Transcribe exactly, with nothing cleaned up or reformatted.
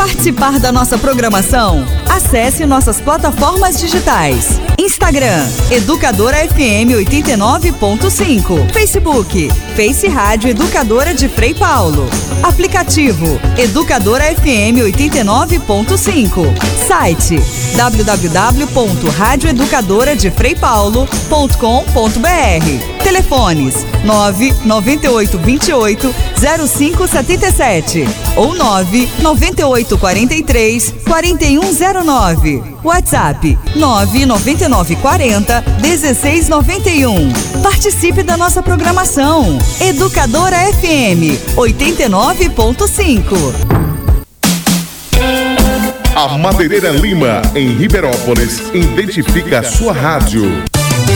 participar da nossa programação? Acesse nossas plataformas digitais. Instagram, Educadora F M oitenta e nove ponto cinco. Facebook, Face Rádio Educadora de Frei Paulo. Aplicativo, Educadora F M oitenta e nove ponto cinco. Site, w w w ponto rádio educadora de frei paulo ponto com ponto b r. Telefones nove nove oito dois oito zero cinco sete sete ou nove nove oito quatro três quatro um zero nove. WhatsApp nove nove nove quatro zero um seis nove um. Participe da nossa programação. Educadora F M oitenta e nove ponto cinco. A Madeireira Lima, em Ribeirópolis, identifica a sua rádio.